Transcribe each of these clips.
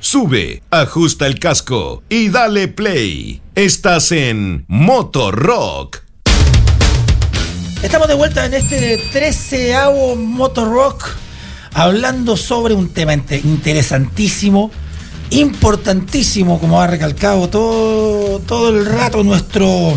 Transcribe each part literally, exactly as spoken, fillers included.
Sube, ajusta el casco y dale play. Estás en Moto Rock. Estamos de vuelta en este treceavo Moto Rock, hablando sobre un tema interesantísimo, importantísimo, como ha recalcado todo, todo el rato nuestro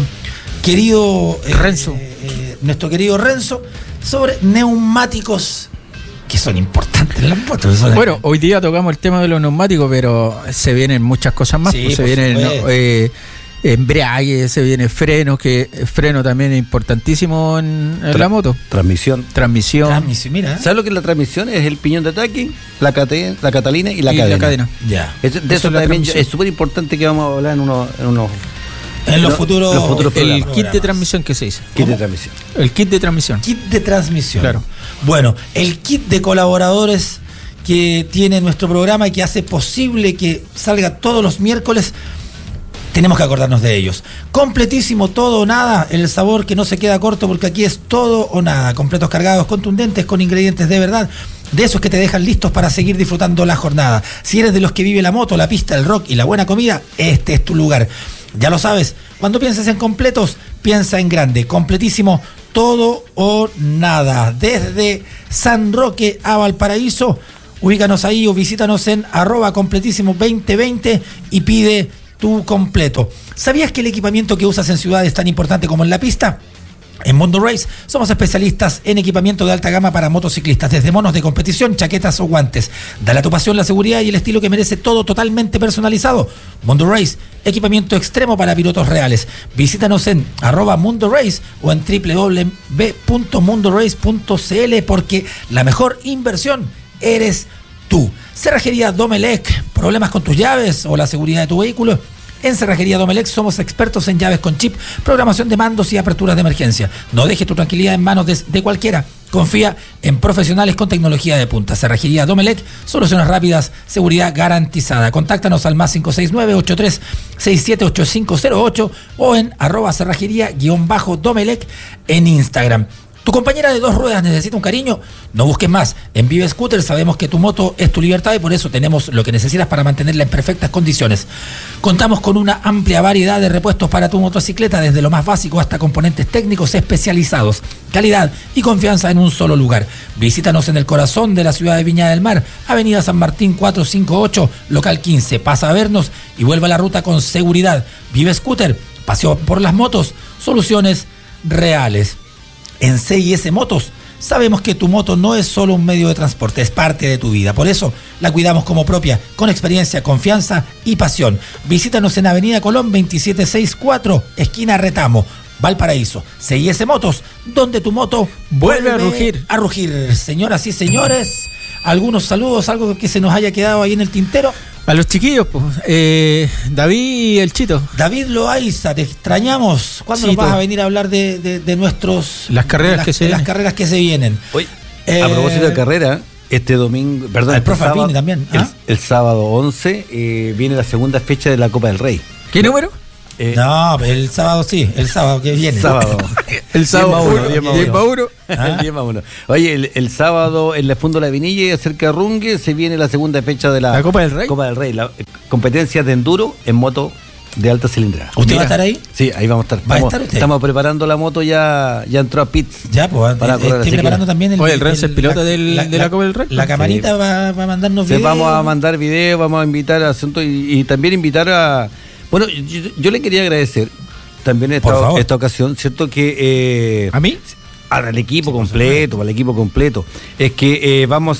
querido eh, Renzo. Eh, eh, nuestro querido Renzo, sobre neumáticos que son importantes en las motos. Bueno, hoy día tocamos el tema de los neumáticos, pero se vienen muchas cosas más. Sí, pues se por vienen supuesto. eh, embrague, se viene freno, que freno también es importantísimo en, en Tra- la moto. Transmisión. Transmisión. Transmisión, mira. ¿Sabes lo que es la transmisión? Es el piñón de ataque, la, cate- la catalina y la y cadena. la cadena. Ya. Es- de Eso eso es la también transmisión. es súper importante que vamos a hablar en unos, en unos En los Lo- futuros, los futuros El programas. kit de transmisión que se dice. kits de transmisión. El kit de transmisión. Kit de transmisión. Claro. Bueno, el kit de colaboradores que tiene nuestro programa y que hace posible que salga todos los miércoles, tenemos que acordarnos de ellos. Completísimo, todo o nada, el sabor que no se queda corto, porque aquí es todo o nada. Completos cargados, contundentes, con ingredientes de verdad, de esos que te dejan listos para seguir disfrutando la jornada. Si eres de los que vive la moto, la pista, el rock y la buena comida, este es tu lugar. Ya lo sabes, cuando pienses en completos, piensa en grande. Completísimo, todo o nada. Desde San Roque a Valparaíso, ubícanos ahí o visítanos en arroba completísimo veinte veinte y pide tu completo. ¿Sabías que el equipamiento que usas en ciudad es tan importante como en la pista? En Mundo Race somos especialistas en equipamiento de alta gama para motociclistas, desde monos de competición, chaquetas o guantes. Dale a tu pasión la seguridad y el estilo que merece, todo totalmente personalizado. Mundo Race, equipamiento extremo para pilotos reales. Visítanos en arroba Mundo Race o en doble u doble u doble u punto mundo race punto c l, porque la mejor inversión eres tú. Cerrajería Domelec, ¿problemas con tus llaves o la seguridad de tu vehículo? En Cerrajería Domelec somos expertos en llaves con chip, programación de mandos y aperturas de emergencia. No dejes tu tranquilidad en manos de, de cualquiera. Confía en profesionales con tecnología de punta. Cerrajería Domelec, soluciones rápidas, seguridad garantizada. Contáctanos al más cinco seis nueve, ocho tres seis siete, ocho cinco cero ocho o en arroba cerrajería-domelec en Instagram. ¿Tu compañera de dos ruedas necesita un cariño? No busques más. En Vive Scooter sabemos que tu moto es tu libertad y por eso tenemos lo que necesitas para mantenerla en perfectas condiciones. Contamos con una amplia variedad de repuestos para tu motocicleta, desde lo más básico hasta componentes técnicos especializados. Calidad y confianza en un solo lugar. Visítanos en el corazón de la ciudad de Viña del Mar, Avenida San Martín cuatrocientos cincuenta y ocho, local quince. Pasa a vernos y vuelve a la ruta con seguridad. Vive Scooter, paseo por las motos, soluciones reales. En C I S Motos sabemos que tu moto no es solo un medio de transporte, es parte de tu vida. Por eso la cuidamos como propia, con experiencia, confianza y pasión. Visítanos en Avenida Colón veintisiete sesenta y cuatro, esquina Retamo, Valparaíso. C I S Motos, donde tu moto vuelve, Vuelve a rugir. A rugir. Señoras y señores, algunos saludos, algo que se nos haya quedado ahí en el tintero. A los chiquillos, pues, eh, David y el Chito. David Loaiza, te extrañamos. ¿Cuándo Chito. nos vas a venir a hablar de, de, de nuestros Las carreras de las, que se de las vienen? carreras que se vienen? Oye, Eh, a propósito de carrera, este domingo, perdón, Al este profe sábado, Alpini también, el, ¿ah? el sábado once eh, viene la segunda fecha de la Copa del Rey. ¿Qué número? Eh, No, el sábado sí, el sábado que viene. Sábado. El sábado diez más uno, uno, diez más diez uno. más uno. ¿Ah? El diez más uno. Oye, el, el sábado en la Fundo La Vinilla, cerca de Rungue, se viene la segunda fecha de la, ¿La Copa del Rey? Copa del Rey, la eh, competencia de enduro en moto de alta cilindrada. ¿Usted Mira. va a estar ahí? Sí, ahí vamos a estar. ¿Va a Estamos, estar usted? estamos preparando la moto, ya, ya entró a pits. Ya, pues, Para eh, correr, estoy así que- preparando también el... Oye, el Renzo es piloto del- de la Copa del Rey. La Sí. camarita va, va a mandarnos Sí, videos. vamos a mandar videos, vamos a invitar a asuntos y, y también invitar a... Bueno, yo, yo le quería agradecer también en Por esta, favor. esta ocasión, ¿cierto? Que... eh, ¿A mí? al equipo Sí, por completo, al equipo completo. Es que eh, vamos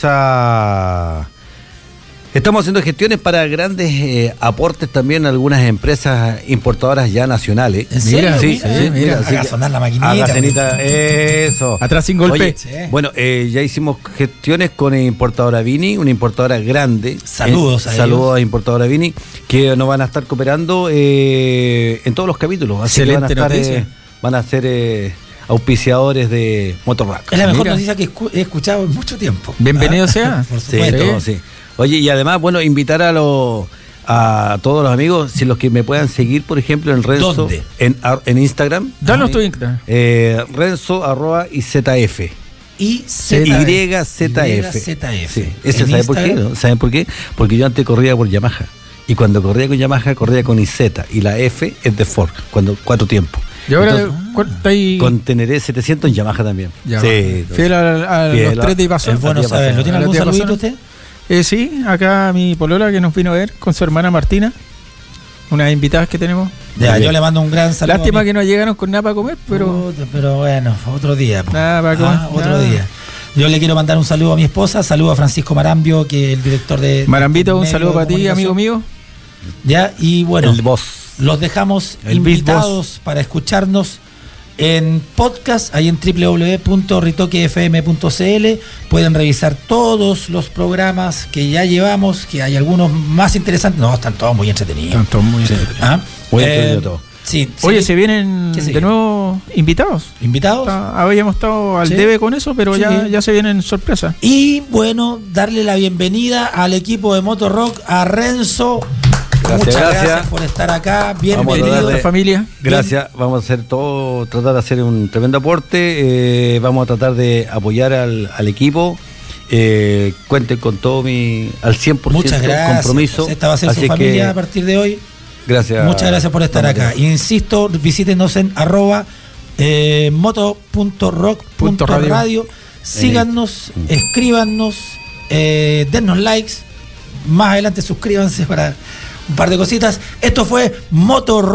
a... Estamos haciendo gestiones para grandes eh, aportes también a algunas empresas importadoras ya nacionales. ¿En serio? Mira, Sí, Mira, sí, mira, mira, haga así que- sonar la maquinita. haga cenita, eso. Atrás sin golpe. Oye, Sí. bueno, eh, ya hicimos gestiones con importadora Vini, una importadora grande. Saludos Eh, a Saludos ellos. a importadora Vini, que nos van a estar cooperando eh, en todos los capítulos. Así que van a Excelente estar, noticia. eh, van a ser eh, auspiciadores de Motorrack. Es la mejor Mira. noticia que escu- he escuchado en mucho tiempo. Bienvenido Ah, sea. Por Sí, supuesto. todo, sí. Oye, y además, bueno, invitar a los a todos los amigos, si los que me puedan seguir, por ejemplo, en Renzo, ¿Dónde? en, ar- en Instagram, Danos Ah, tu Instagram. eh, Renzo arroba y Z F. Y Z Y Z F. Sí, ese sabe por qué, ¿no? ¿Saben por qué? Porque yo antes corría por Yamaha. Y cuando corría con Yamaha, corría con I Z. Y la F es de Ford, cuando cuatro tiempos. Y ahora, Entonces, está ahí? Con Teneré setecientos en Yamaha también. Ya, sí, fiel a, a fiel los tres de paso. Es bueno saberlo. ¿Tiene algún saludito usted? Eh, sí, acá mi polola que nos vino a ver con su hermana Martina. Unas invitadas que tenemos. Ya, yo le mando un gran saludo. Lástima que no llegaron con nada para comer, pero. Puta, pero bueno, otro día. Nada para comer. Ah, otro nada. día. Yo le quiero mandar un saludo a mi esposa, saludo a Francisco Marambio, que es el director de. Marambito, un saludo para ti, amigo mío. Ya, y bueno, el boss. Los dejamos el invitados para escucharnos en podcast, ahí en doble u doble u doble u punto ritoque f m punto c l. Pueden revisar todos los programas que ya llevamos, que hay algunos más interesantes. No, están todos muy entretenidos. Están todos muy entretenidos. ¿Ah? Muy eh, entretenido todo. Sí, Oye, sí. se vienen de nuevo invitados. ¿Invitados? Está, habíamos estado al Sí. debe con eso, pero Sí. ya, ya se vienen sorpresas. Y bueno, darle la bienvenida al equipo de Moto Rock, a Renzo. Gracias, Muchas gracias. gracias por estar acá. Vamos a Bienvenido. tratar de- familia. Gracias, vamos a hacer todo, tratar de hacer un tremendo aporte, eh, vamos a tratar de apoyar al, al equipo, eh, cuenten con todo mi, al cien por ciento Muchas gracias. compromiso. Esta va a ser Así su familia que, a partir de hoy. gracias. Muchas gracias por estar Vamos acá. allá. Insisto, visítenos en arroba eh, moto punto rock punto radio. Síganos, escríbanos, eh, dennos likes. Más adelante suscríbanse para un par de cositas. Esto fue Moto Rock.